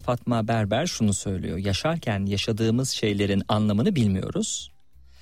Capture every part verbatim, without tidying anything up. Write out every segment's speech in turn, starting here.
Fatma Berber şunu söylüyor. Yaşarken yaşadığımız şeylerin anlamını bilmiyoruz.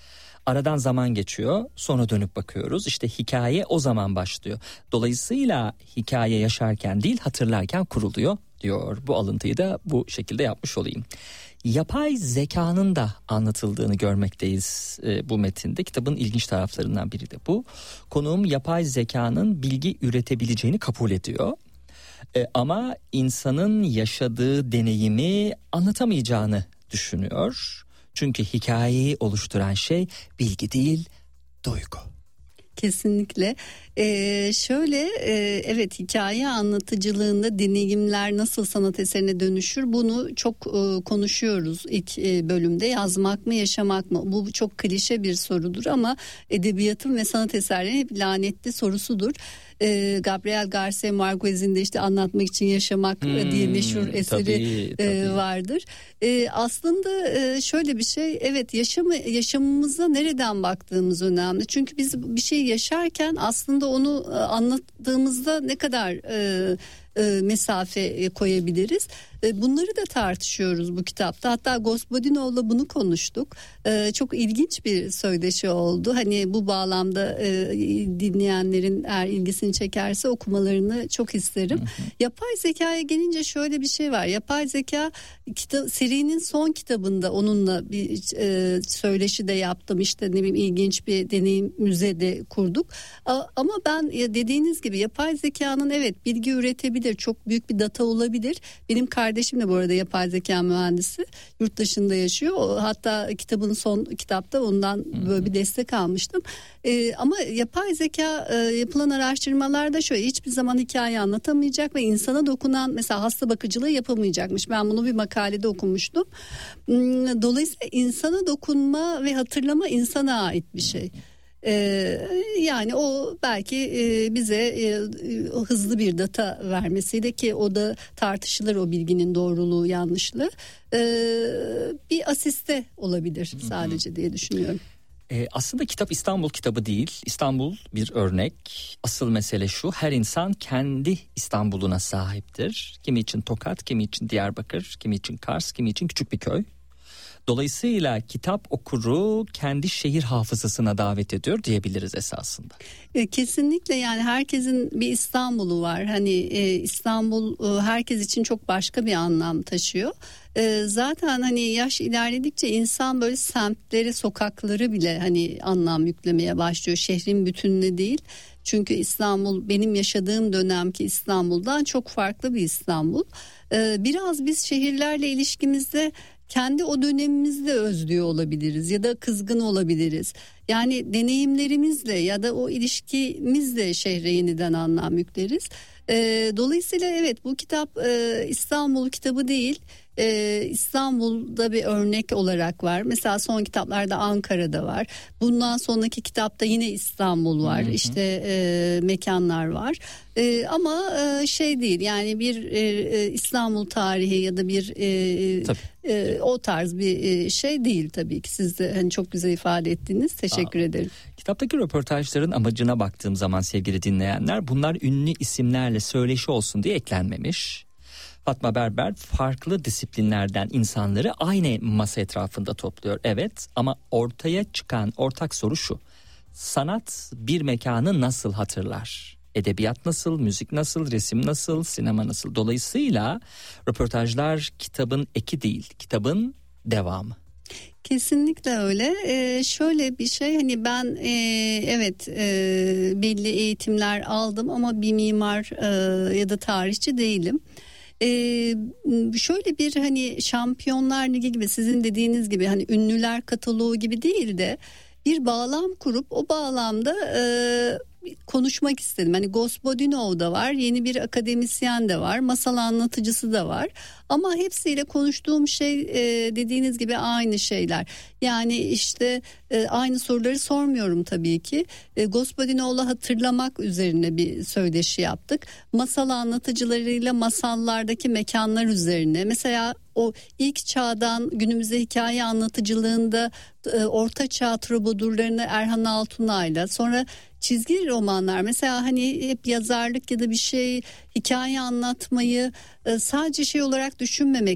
Aradan zaman geçiyor, sonra dönüp bakıyoruz. İşte hikaye o zaman başlıyor. Dolayısıyla hikaye yaşarken değil, hatırlarken kuruluyor diyor. Bu alıntıyı da bu şekilde yapmış olayım. Yapay zekanın da anlatıldığını görmekteyiz e, bu metinde. Kitabın ilginç taraflarından biri de bu. Konuğum yapay zekanın bilgi üretebileceğini kabul ediyor. E, ama insanın yaşadığı deneyimi anlatamayacağını düşünüyor. Çünkü hikayeyi oluşturan şey bilgi değil, duygu. Kesinlikle. Ee, şöyle e, evet, hikaye anlatıcılığında deneyimler nasıl sanat eserine dönüşür, bunu çok e, konuşuyoruz ilk e, bölümde. Yazmak mı, yaşamak mı? Bu çok klişe bir sorudur ama edebiyatın ve sanat eserlerinin hep lanetli sorusudur. E, Gabriel Garcia Marquez'in de işte Anlatmak için Yaşamak hmm, diye meşhur eseri tabii, tabii. E, vardır. E, aslında e, şöyle bir şey, evet, yaşamı yaşamımıza nereden baktığımız önemli. Çünkü biz bir şey yaşarken aslında onu e, anlattığımızda ne kadar e, e, mesafe koyabiliriz. E, bunları da tartışıyoruz bu kitapta. Hatta Gospodinov'la bunu konuştuk. E, çok ilginç bir söyleşi oldu. Hani bu bağlamda e, dinleyenlerin eğer ilgisini çekerse okumalarını çok isterim. Hı hı. Yapay zekaya gelince şöyle bir şey var. Yapay zeka kita- serinin son kitabında onunla bir e, söyleşi de yaptım. İşte ne bileyim, ilginç bir deneyim müzede kurduk. A- ama ben dediğiniz gibi yapay zekanın evet bilgi üretebilir. Çok büyük bir data olabilir. Benim kardeşim de bu arada yapay zeka mühendisi. Yurt dışında yaşıyor. O, hatta kitabın son kitapta ondan böyle bir destek almıştım. Ee, ama yapay zeka e, yapılan araştırmalarda şöyle, hiçbir zaman hikaye anlatamayacak ve insana dokunan mesela hasta bakıcılığı yapamayacakmış. Ben bunu bir makalede okumuştum. Dolayısıyla insana dokunma ve hatırlama insana ait bir şey. Ee, yani o belki e, bize e, hızlı bir data vermesiyle, ki o da tartışılır, o bilginin doğruluğu yanlışlığı, e, bir asiste olabilir sadece diye düşünüyorum. E, aslında kitap İstanbul kitabı değil. İstanbul bir örnek. Asıl mesele şu: her insan kendi İstanbul'una sahiptir. Kimi için Tokat, kimi için Diyarbakır, kimi için Kars, kimi için küçük bir köy. Dolayısıyla kitap okuru kendi şehir hafızasına davet ediyor diyebiliriz esasında. Kesinlikle, yani herkesin bir İstanbul'u var. Hani İstanbul herkes için çok başka bir anlam taşıyor. Zaten hani yaş ilerledikçe insan böyle semtleri, sokakları bile hani anlam yüklemeye başlıyor. Şehrin bütününe değil. Çünkü İstanbul benim yaşadığım dönemki İstanbul'dan çok farklı bir İstanbul. Biraz biz şehirlerle ilişkimizde kendi o dönemimizde özlüyor olabiliriz ya da kızgın olabiliriz. Yani deneyimlerimizle ya da o ilişkimizle şehre yeniden anlam yükleriz. E, dolayısıyla evet, bu kitap e, İstanbul kitabı değil. Ee, İstanbul'da bir örnek olarak var. Mesela son kitaplarda Ankara'da var. Bundan sonraki kitapta yine İstanbul var. Hı hı. İşte e, mekanlar var. E, ama e, şey değil, yani bir e, İstanbul tarihi ya da bir e, e, o tarz bir e, şey değil tabii ki. Siz de hani çok güzel ifade ettiniz. Teşekkür Aa, ederim. Kitaptaki röportajların amacına baktığım zaman sevgili dinleyenler, bunlar ünlü isimlerle söyleşi olsun diye eklenmemiş. Fatma Berber farklı disiplinlerden insanları aynı masa etrafında topluyor. Evet, ama ortaya çıkan ortak soru şu: sanat bir mekanı nasıl hatırlar? Edebiyat nasıl, müzik nasıl, resim nasıl, sinema nasıl? Dolayısıyla röportajlar kitabın eki değil, kitabın devamı. Kesinlikle öyle. Ee, şöyle bir şey, hani ben e, evet e, belli eğitimler aldım ama bir mimar e, ya da tarihçi değilim. Ee, şöyle bir hani Şampiyonlar Ligi gibi, sizin dediğiniz gibi hani ünlüler kataloğu gibi değil de bir bağlam kurup o bağlamda e, konuşmak istedim. Hani Gospodinov da var, yeni bir akademisyen de var, masal anlatıcısı da var. Ama hepsiyle konuştuğum şey e, dediğiniz gibi aynı şeyler. Yani işte e, aynı soruları sormuyorum tabii ki. E, Gospodinov'la hatırlamak üzerine bir söyleşi yaptık. Masal anlatıcılarıyla masallardaki mekanlar üzerine. Mesela o ilk çağdan günümüze hikaye anlatıcılığında e, orta çağ trobadurlarını Erhan Altunay'la, sonra çizgi romanlar, mesela hani hep yazarlık ya da bir şey, hikaye anlatmayı e, sadece şey olarak düşünmemek